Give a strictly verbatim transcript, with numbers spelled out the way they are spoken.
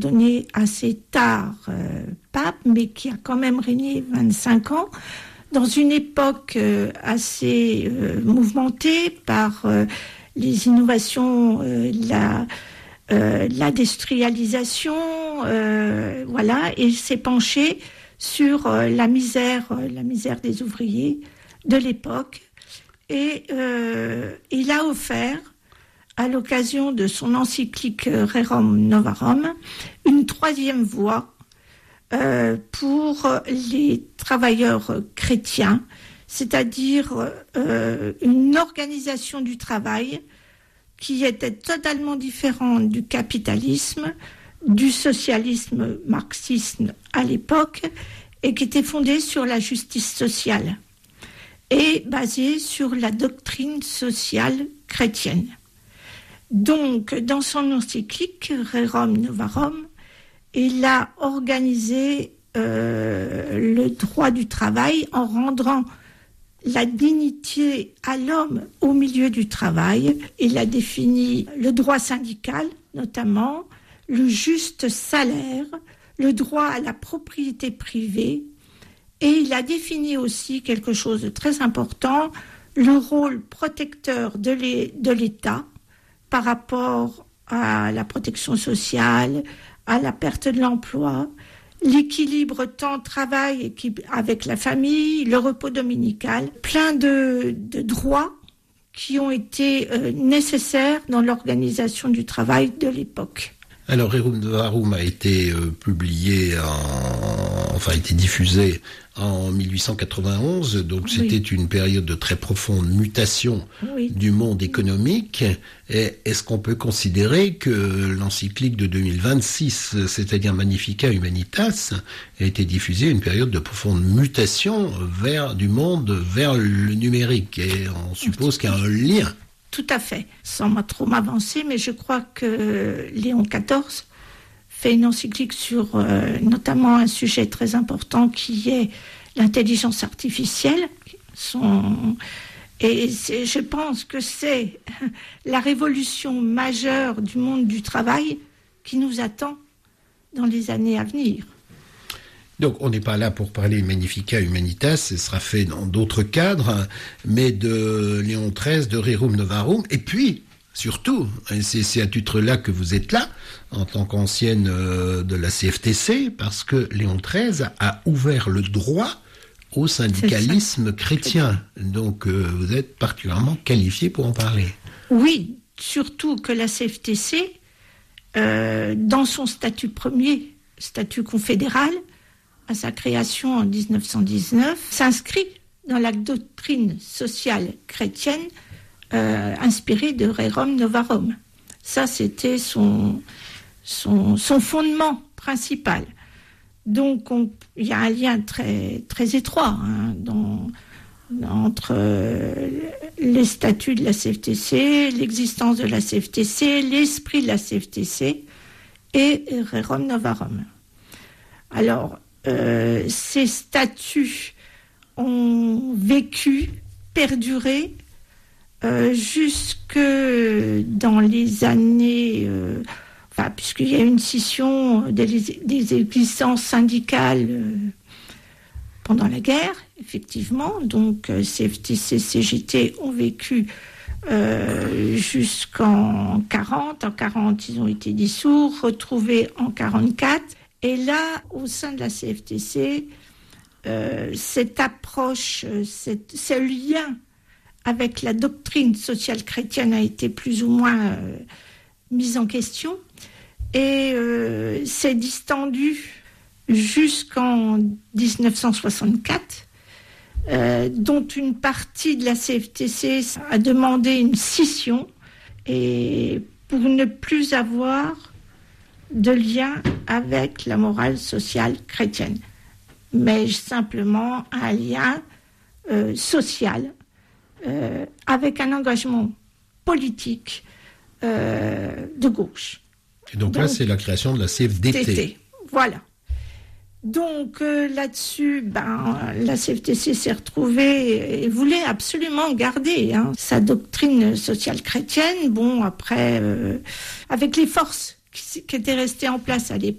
donné assez tard euh, pape, mais qui a quand même régné vingt-cinq ans, dans une époque euh, assez euh, mouvementée par euh, les innovations, euh, la, euh, l'industrialisation, euh, voilà, et s'est penché sur euh, la misère, euh, la misère des ouvriers de l'époque. Et euh, il a offert, à l'occasion de son encyclique Rerum Novarum, une troisième voie euh, pour les travailleurs chrétiens, c'est-à-dire euh, une organisation du travail qui était totalement différente du capitalisme, du socialisme marxiste à l'époque, et qui était fondée sur la justice sociale et basée sur la doctrine sociale chrétienne. Donc, dans son encyclique Rerum Novarum, il a organisé euh, le droit du travail en rendant la dignité à l'homme au milieu du travail. Il a défini le droit syndical, notamment, le juste salaire, le droit à la propriété privée, et il a défini aussi quelque chose de très important, le rôle protecteur de l'État par rapport à la protection sociale, à la perte de l'emploi, l'équilibre temps-travail avec la famille, le repos dominical, plein de, de droits qui ont été euh, nécessaires dans l'organisation du travail de l'époque. Alors, Rerum Novarum a été euh, publié, en, enfin, a été diffusé en mille huit cent quatre-vingt-onze, donc oui. C'était une période de très profonde mutation oui. du monde économique. Et est-ce qu'on peut considérer que l'encyclique de deux mille vingt-six, c'est-à-dire Magnificat Humanitas, a été diffusée à une période de profonde mutation vers du monde vers le numérique? Et on suppose qu'il y a un lien. Tout à fait, sans trop m'avancer, mais je crois que Léon quatorze fait une encyclique sur euh, notamment un sujet très important qui est l'intelligence artificielle. Son... Et c'est, je pense que c'est la révolution majeure du monde du travail qui nous attend dans les années à venir. Donc, on n'est pas là pour parler Magnificat Humanitas, ce sera fait dans d'autres cadres, mais de Léon treize, de Rerum Novarum, et puis, surtout, et c'est, c'est à titre-là que vous êtes là, en tant qu'ancienne euh, de la C F T C, parce que Léon treize a ouvert le droit au syndicalisme chrétien. Donc, euh, vous êtes particulièrement qualifié pour en parler. Oui, surtout que la C F T C, euh, dans son statut premier, statut confédéral, à sa création en dix-neuf cent dix-neuf, s'inscrit dans la doctrine sociale chrétienne euh, inspirée de Rerum Novarum. Ça, c'était son, son, son fondement principal. Donc, il y a un lien très, très étroit hein, dans, entre euh, les statuts de la C F T C, l'existence de la C F T C, l'esprit de la C F T C et Rerum Novarum. Alors, Euh, ces statuts ont vécu, perduré euh, jusque dans les années, euh, enfin, puisqu'il y a eu une scission des, des existences syndicales euh, pendant la guerre, effectivement. Donc, euh, C F T C, C G T ont vécu euh, jusqu'en quarante. En quarante, ils ont été dissous, retrouvés en quarante-quatre. Et là, au sein de la C F T C, euh, cette approche, cette, ce lien avec la doctrine sociale chrétienne a été plus ou moins euh, mise en question et euh, s'est distendue jusqu'en dix-neuf cent soixante-quatre, euh, dont une partie de la C F T C a demandé une scission et pour ne plus avoir de lien avec la morale sociale chrétienne, mais simplement un lien euh, social euh, avec un engagement politique euh, de gauche. Et donc, donc là, c'est la création de la C F D T. T T, voilà. Donc euh, là-dessus, ben, la C F T C s'est retrouvée et voulait absolument garder hein, sa doctrine sociale chrétienne. Bon, après, euh, avec les forces qui, qui était resté en place à l'époque.